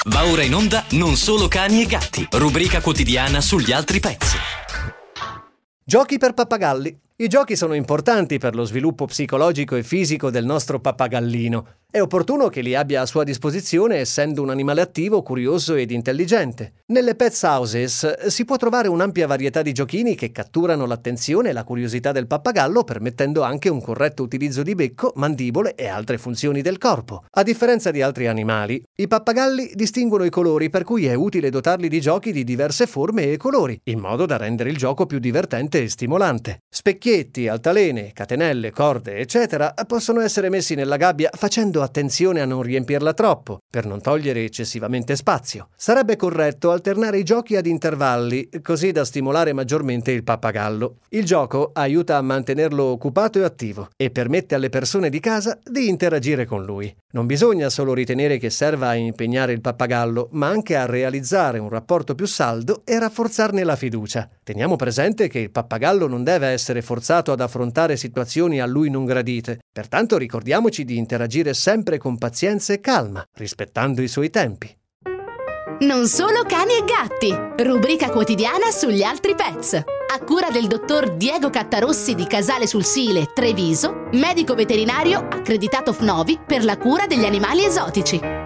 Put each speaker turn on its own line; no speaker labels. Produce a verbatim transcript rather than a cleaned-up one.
Va ora in onda Non solo cani e gatti, rubrica quotidiana sugli altri pets.
Giochi per pappagalli. I giochi sono importanti per lo sviluppo psicologico e fisico del nostro pappagallino. È opportuno che li abbia a sua disposizione, essendo un animale attivo, curioso ed intelligente. Nelle Pets Houses si può trovare un'ampia varietà di giochini che catturano l'attenzione e la curiosità del pappagallo, permettendo anche un corretto utilizzo di becco, mandibole e altre funzioni del corpo. A differenza di altri animali, i pappagalli distinguono i colori, per cui è utile dotarli di giochi di diverse forme e colori, in modo da rendere il gioco più divertente e stimolante. Specchietti, altalene, catenelle, corde, eccetera, possono essere messi nella gabbia facendo attenzione a non riempirla troppo, per non togliere eccessivamente spazio. Sarebbe corretto alternare i giochi ad intervalli, così da stimolare maggiormente il pappagallo. Il gioco aiuta a mantenerlo occupato e attivo e permette alle persone di casa di interagire con lui. Non bisogna solo ritenere che serva a impegnare il pappagallo, ma anche a realizzare un rapporto più saldo e rafforzarne la fiducia. Teniamo presente che il pappagallo non deve essere forzato ad affrontare situazioni a lui non gradite, pertanto ricordiamoci di interagire sempre con pazienza e calma, rispettando i suoi tempi.
Non solo cani e gatti, rubrica quotidiana sugli altri pets. A cura del dottor Diego Cattarossi di Casale sul Sile, Treviso, medico veterinario accreditato F N O V I per la cura degli animali esotici.